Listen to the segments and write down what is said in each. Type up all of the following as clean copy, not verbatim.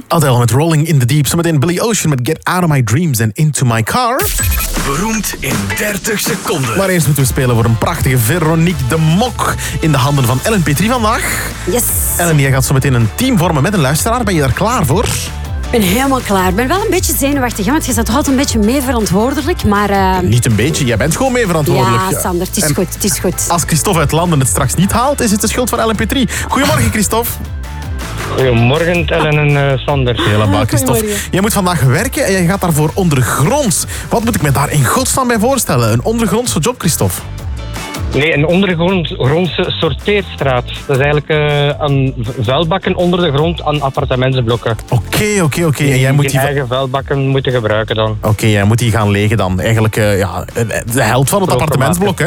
Adele met Rolling in the Deep. Zometeen Billy Ocean met Get Out of My Dreams and Into My Car. Beroemd in 30 seconden. Maar eerst moeten we spelen voor een prachtige Veronique de Mok in de handen van Ellen Petrie vandaag. Yes. Ellen, jij gaat zo meteen een team vormen met een luisteraar. Ben je daar klaar voor? Ik ben helemaal klaar. Ik ben wel een beetje zenuwachtig, hè, want je staat altijd een beetje mee verantwoordelijk, maar... Niet een beetje, jij bent gewoon mee verantwoordelijk. Ja, Sander, het is goed, het is goed. Als Christophe uit Landen het straks niet haalt, is het de schuld van Ellen Petrie. Goedemorgen, Christophe. Goedemorgen, Ellen en Sander. Helemaal, Christophe. Jij moet vandaag werken en jij gaat daarvoor ondergronds. Wat moet ik me daar in godsnaam bij voorstellen? Een ondergrondse job, Christophe? Nee, een ondergrondse sorteerstraat. Dat is eigenlijk een vuilbakken onder de grond aan appartementsblokken. Oké. En jij moet die eigen vuilbakken moeten gebruiken dan. Oké, jij moet die gaan legen dan. Eigenlijk de helft van het appartementsblok, hè?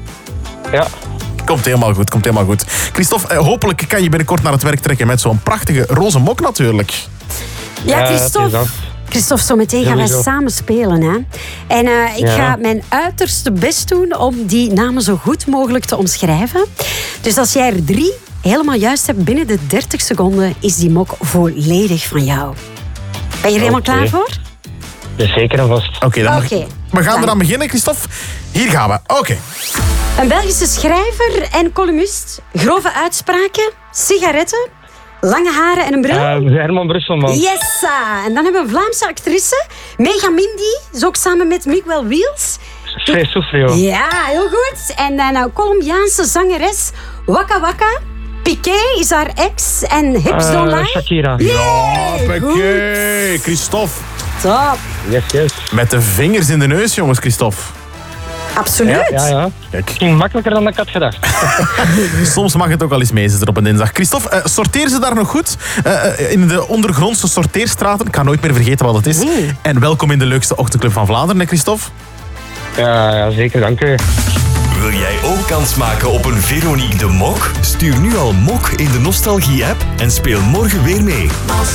Ja. Komt helemaal goed. Christophe, hopelijk kan je binnenkort naar het werk trekken met zo'n prachtige roze mok natuurlijk. Ja, Christophe, zometeen gaan wij samen spelen. Hè? En ik ga mijn uiterste best doen om die namen zo goed mogelijk te omschrijven. Dus als jij er 3 helemaal juist hebt binnen de 30 seconden, is die mok volledig van jou. Ben je er helemaal klaar voor? Zeker en vast. Oké, we gaan eraan beginnen, Christophe. Hier gaan we. Oké. Een Belgische schrijver en columnist. Grove uitspraken, sigaretten, lange haren en een bril. Herman Brusselman. Yes! En dan hebben we een Vlaamse actrice. Mega Mindy, is ook samen met Miguel Wiels. Souffrio. Ja, heel goed. En dan Colombiaanse zangeres Waka Waka. Piqué is haar ex en Hips Don't Lie. Shakira. Ja, Piqué. Christophe. Top. Yes. Met de vingers in de neus, jongens, Christophe. Absoluut. Ja. Kijk. Het ging makkelijker dan ik had gedacht. Soms mag het ook al eens mee zitten op een dinsdag. Christophe, sorteer ze daar nog goed? In de ondergrondse sorteerstraten. Ik kan nooit meer vergeten wat het is. Nee. En welkom in de leukste ochtendclub van Vlaanderen, hè, Christophe? Ja, zeker, dank u. Wil jij ook kans maken op een Veronique de Mok? Stuur nu al Mok in de Nostalgie-app en speel morgen weer mee.